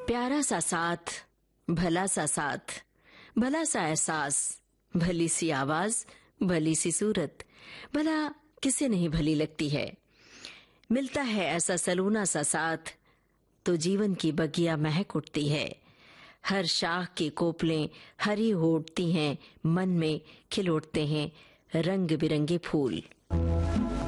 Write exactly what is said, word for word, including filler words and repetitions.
प्यारा सा साथ, भला सा साथ, भला सा एहसास, भली सी आवाज, भली सी सूरत, भला किसे नहीं भली लगती है। मिलता है ऐसा सलूना सा साथ तो जीवन की बगिया महक उठती है। हर शाख के कोपलें हरी हो उठती हैं, मन में खिल उठते हैं रंग बिरंगे फूल।